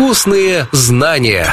Вкусные знания.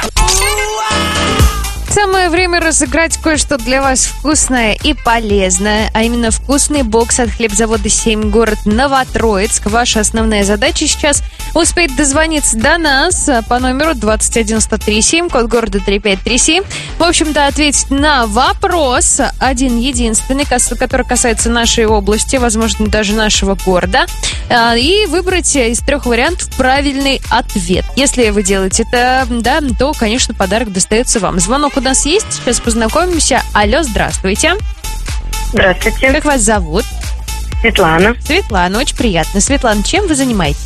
Самое время разыграть кое-что для вас вкусное и полезное, а именно вкусный бокс от хлебзавода 7, город Новотроицк. Ваша основная задача сейчас успеть дозвониться до нас по номеру 21137, код города 3537. В общем-то, ответить на вопрос один единственный, который касается нашей области, возможно, даже нашего города, и выбрать из 3 вариантов правильный ответ. Если вы делаете это, да, то, конечно, подарок достается вам. Звонок у нас есть, сейчас познакомимся. Алло, здравствуйте. Здравствуйте. Как вас зовут? Светлана. Светлана, очень приятно. Светлана, чем вы занимаетесь?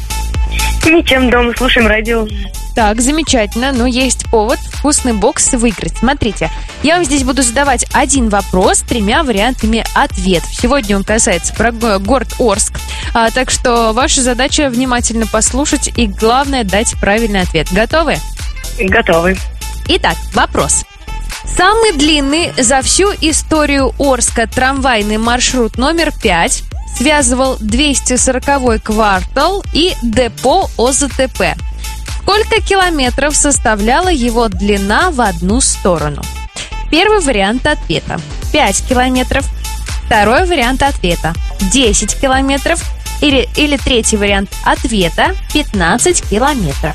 Ничем, дома слушаем радио. Так, замечательно. Но есть повод вкусный бокс выиграть. Смотрите, я вам здесь буду задавать один вопрос с 3 вариантами ответов. Сегодня он касается город Орск. Так что ваша задача внимательно послушать и, главное, дать правильный ответ. Готовы? Готовы. Итак, вопрос. Самый длинный за всю историю Орска трамвайный маршрут номер 5 связывал 240-й квартал и депо ОЗТП. Сколько километров составляла его длина в одну сторону? Первый вариант ответа – 5 километров. Второй вариант ответа – 10 километров. Или третий вариант ответа – 15 километров.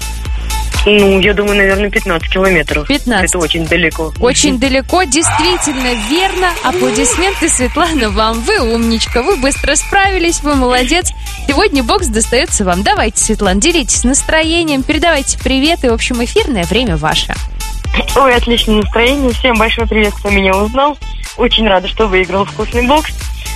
Ну, я думаю, наверное, 15 километров. 15. Это очень далеко. Очень далеко, действительно верно. Аплодисменты, Светлана, вам. Вы умничка, вы быстро справились, вы молодец. Сегодня бокс достается вам. Давайте, Светлана, делитесь настроением, передавайте привет. И, в общем, эфирное время ваше. Ой, отличное настроение. Всем большой привет, кто меня узнал. Очень рада, что выиграл вкусный бокс.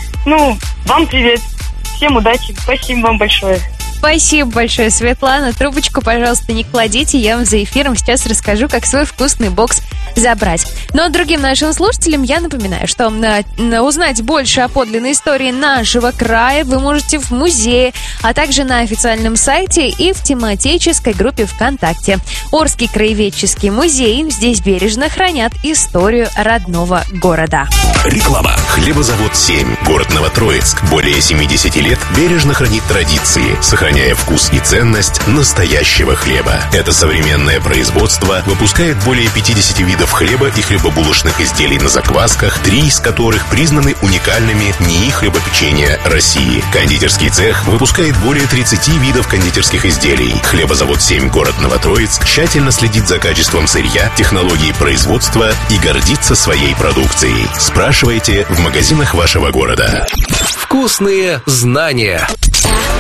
Ну, вам привет. Всем удачи. Спасибо вам большое. Спасибо большое, Светлана. Трубочку, пожалуйста, не кладите. Я вам за эфиром сейчас расскажу, как свой вкусный бокс забрать. Но другим нашим слушателям я напоминаю, что узнать больше о подлинной истории нашего края вы можете в музее, а также на официальном сайте и в тематической группе ВКонтакте. Орский краеведческий музей. Здесь бережно хранят историю родного города. Реклама. Хлебозавод 7, город Новотроицк. Более 70 лет бережно хранит традиции, сохраняя вкус и ценность настоящего хлеба. Это современное производство выпускает более 50 видов хлеба и хлебобулочных изделий на заквасках, 3 из которых признаны уникальными НИИ хлебопечения России. Кондитерский цех выпускает более 30 видов кондитерских изделий. Хлебозавод 7, город Новотроицк тщательно следит за качеством сырья, технологией производства и гордится своей продукцией. Спрашивайте в магазинах вашего города. Вкусные знания.